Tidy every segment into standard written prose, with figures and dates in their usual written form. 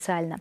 специально.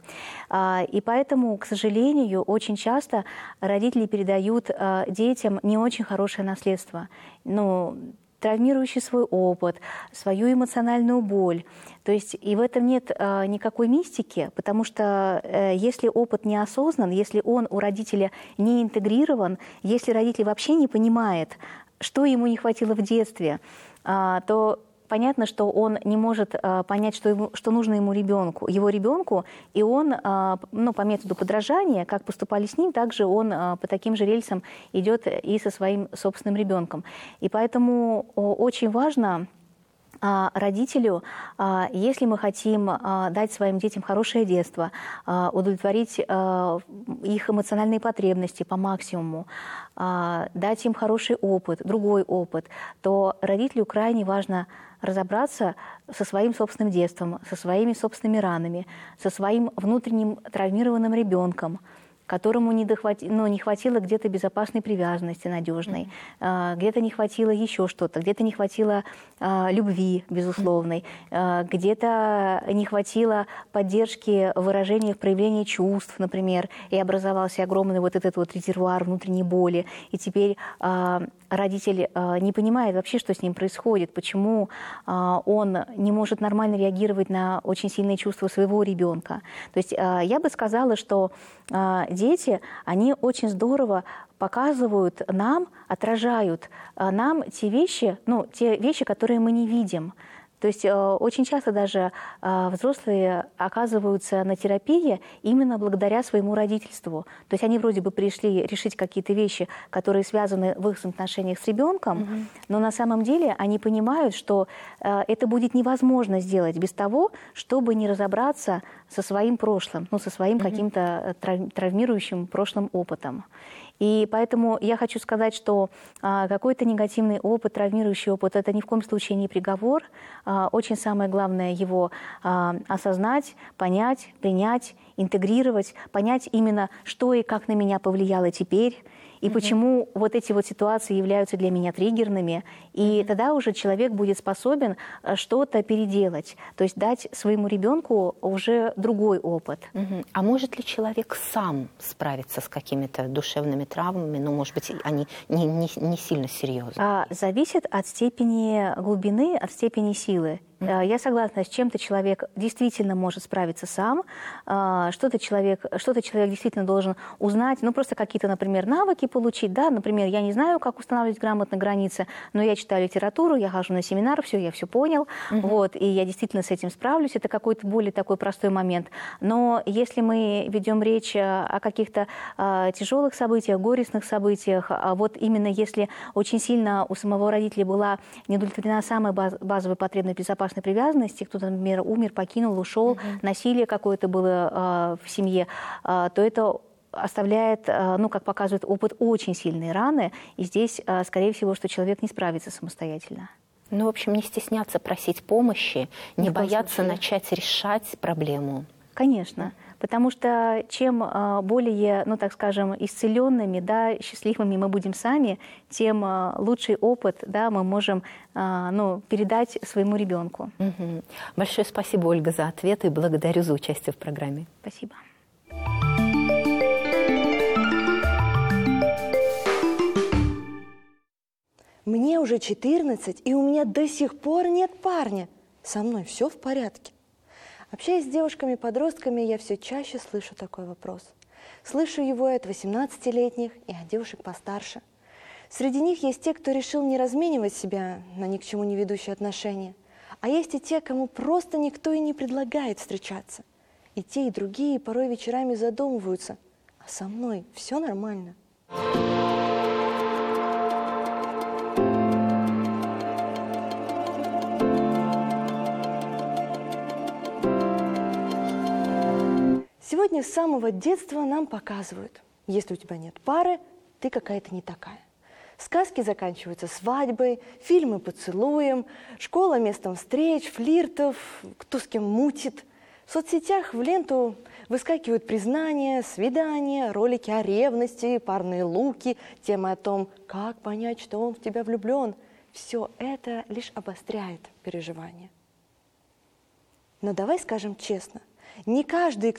И поэтому, к сожалению, очень часто родители передают детям не очень хорошее наследство. Ну, травмирующий свой опыт, свою эмоциональную боль. То есть и в этом нет никакой мистики, потому что если опыт не осознан, если он у родителя не интегрирован, если родитель вообще не понимает, что ему не хватило в детстве, то понятно, что он не может понять, что нужно его ребенку, и он, ну, по методу подражания, как поступали с ним, также он по таким же рельсам идет и со своим собственным ребенком. И поэтому очень важно родителю, если мы хотим дать своим детям хорошее детство, удовлетворить их эмоциональные потребности по максимуму, дать им хороший опыт, другой опыт, то родителю крайне важно разобраться со своим собственным детством, со своими собственными ранами, со своим внутренним травмированным ребенком, которому не хватило где-то безопасной привязанности надежной, где-то не хватило еще что-то, где-то не хватило любви безусловной, где-то не хватило поддержки в выражениях, проявления чувств, например, и образовался огромный вот этот вот резервуар внутренней боли. И теперь родитель не понимает вообще, что с ним происходит, почему он не может нормально реагировать на очень сильные чувства своего ребенка. То есть я бы сказала, что дети, они очень здорово показывают нам, отражают нам те вещи, которые мы не видим. То есть очень часто даже взрослые оказываются на терапии именно благодаря своему родительству. То есть они вроде бы пришли решить какие-то вещи, которые связаны в их отношениях с ребенком, но на самом деле они понимают, что это будет невозможно сделать без того, чтобы не разобраться со своим прошлым, со своим каким-то травмирующим прошлым опытом. И поэтому я хочу сказать, что какой-то негативный опыт, травмирующий опыт, это ни в коем случае не приговор. Очень самое главное его осознать, понять, принять, интегрировать, понять именно, что и как на меня повлияло теперь, и почему вот эти вот ситуации являются для меня триггерными. И тогда уже человек будет способен что-то переделать, то есть дать своему ребенку уже другой опыт. А может ли человек сам справиться с какими-то душевными травмами? Ну, может быть, они не сильно серьезны? Зависит от степени глубины, от степени силы. Я согласна, с чем-то человек действительно может справиться сам, что-то человек действительно должен узнать, просто какие-то, например, навыки получить, да, например, я не знаю, как устанавливать грамотно границы, но я читаю литературу, я хожу на семинар, я все понял, вот, и я действительно с этим справлюсь, это какой-то более такой простой момент. Но если мы ведем речь о каких-то тяжелых событиях, горестных событиях, вот именно если очень сильно у самого родителя была не удовлетворена самая базовая потребность безопасности, привязанности, кто-то, например, умер, покинул, ушел, насилие какое-то было в семье, то это оставляет, как показывает опыт, очень сильные раны, и здесь, скорее всего, что человек не справится самостоятельно. В общем, не стесняться просить помощи, не бояться начать решать проблему. Конечно. Потому что чем более, так скажем, исцеленными, да, счастливыми мы будем сами, тем лучший опыт, да, мы можем передать своему ребенку. Большое спасибо, Ольга, за ответы и благодарю за участие в программе. Спасибо. Мне уже 14, и у меня до сих пор нет парня. Со мной все в порядке. Общаясь с девушками-подростками, я все чаще слышу такой вопрос. Слышу его и от 18-летних, и от девушек постарше. Среди них есть те, кто решил не разменивать себя на ни к чему не ведущие отношения, а есть и те, кому просто никто и не предлагает встречаться. И те, и другие порой вечерами задумываются, а со мной все нормально. Сегодня с самого детства нам показывают, если у тебя нет пары, ты какая-то не такая. Сказки заканчиваются свадьбой, фильмы поцелуем, школа местом встреч, флиртов, кто с кем мутит. В соцсетях в ленту выскакивают признания, свидания, ролики о ревности, парные луки, темы о том, как понять, что он в тебя влюблен. Все это лишь обостряет переживания. Но давай скажем честно, Не каждый,